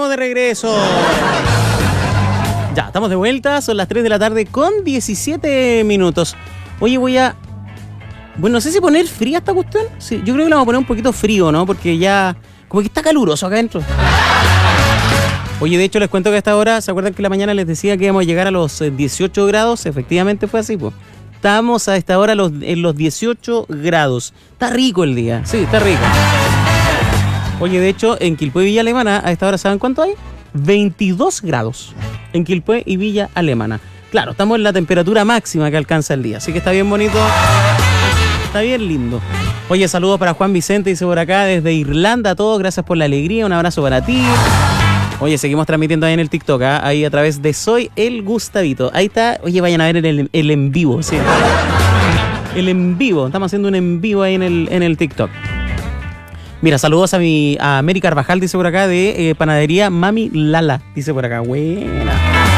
estamos de regreso. Ya, estamos de vuelta, son las 3 de la tarde con 17 minutos. Oye, bueno, no sé si poner fría esta cuestión. Sí, yo creo que la vamos a poner un poquito frío, ¿no? Porque ya, como que está caluroso acá adentro. Oye, de hecho les cuento que a esta hora, ¿se acuerdan que la mañana les decía que íbamos a llegar a los 18 grados? Efectivamente fue así, pues. Estamos a esta hora en los 18 grados. Está rico el día, sí, está rico. Oye, de hecho, en Quilpué y Villa Alemana, a esta hora, ¿saben cuánto hay? 22 grados en Quilpué y Villa Alemana. Claro, estamos en la temperatura máxima que alcanza el día, así que está bien bonito, está bien lindo. Oye, saludos para Juan Vicente, dice por acá, desde Irlanda a todos, gracias por la alegría, un abrazo para ti. Oye, seguimos transmitiendo ahí en el TikTok, ahí a través de Soy el Gustavito. Ahí está, oye, vayan a ver el en vivo, sí. El en vivo, estamos haciendo un en vivo ahí en el TikTok. Mira, saludos a Mary Carvajal, dice por acá, de Panadería Mami Lala, dice por acá, buena.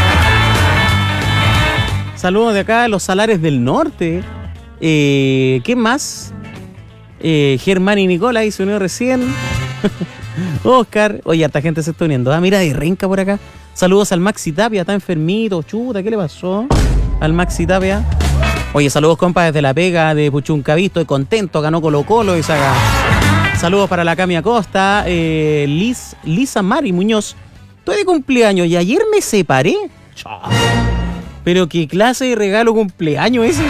Saludos de acá, Los Salares del Norte. ¿Qué más? Germán y Nicola, ahí se unió recién. Oscar, oye, harta gente se está uniendo. Mira, de Renca por acá. Saludos al Maxi Tapia, está enfermito. Chuta, ¿qué le pasó al Maxi Tapia? Oye, saludos, compa, desde La Pega, de Puchuncaví. Estoy contento, ganó Colo-Colo y saca. Saludos para la Cami Acosta, Lisa Mari Muñoz. Estoy de cumpleaños y ayer me separé. Chao. Pero qué clase de regalo cumpleaños ese.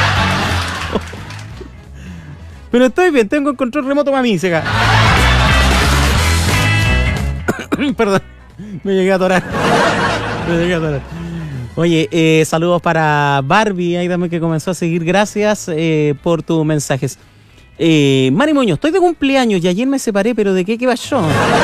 Pero estoy bien, tengo el control remoto para mí, seca. Perdón, me llegué a atorar. Oye, saludos para Barbie, ahí también que comenzó a seguir. Gracias por tus mensajes. Mari Muñoz, estoy de cumpleaños y ayer me separé, pero ¿de qué pasó?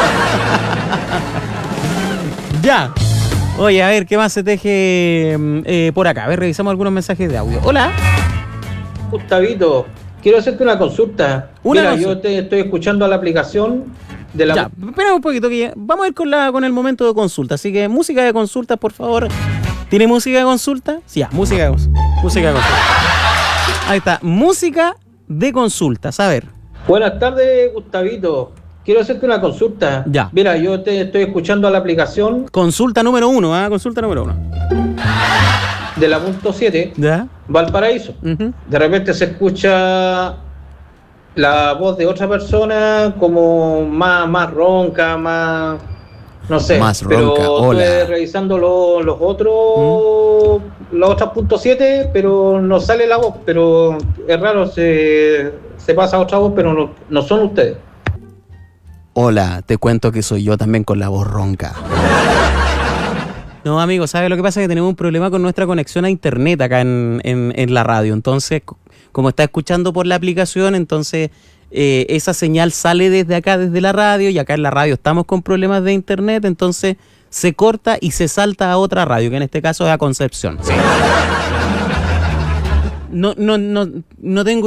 Ya. Oye, a ver, ¿qué más se teje por acá? A ver, revisamos algunos mensajes de audio. Hola. Gustavito, quiero hacerte una consulta. Yo te estoy escuchando a la aplicación de la... Ya, espera un poquito que ya. Vamos a ir con el momento de consulta. Así que música de consulta, por favor. ¿Tiene música de consulta? Sí, ya, música de consulta. Ahí está, música de consulta. A ver. Buenas tardes, Gustavito. Quiero hacerte una consulta. Ya. Mira, yo te estoy escuchando a la aplicación. Consulta número 1, ¿ah? Consulta número 1. De la punto 7. Ya. Valparaíso. Uh-huh. De repente se escucha la voz de otra persona como más ronca, más... No sé. Más pero ronca. Hola. Estoy revisando los otros... Los otros punto 7, pero no sale la voz. Pero es raro, se pasa a otra voz, pero no son ustedes. Hola, te cuento que soy yo también con la voz ronca. No, amigo, ¿sabes lo que pasa? Que tenemos un problema con nuestra conexión a internet acá en la radio. Entonces, como está escuchando por la aplicación, entonces esa señal sale desde acá, desde la radio, y acá en la radio estamos con problemas de internet, entonces se corta y se salta a otra radio, que en este caso es a Concepción. Sí. No tengo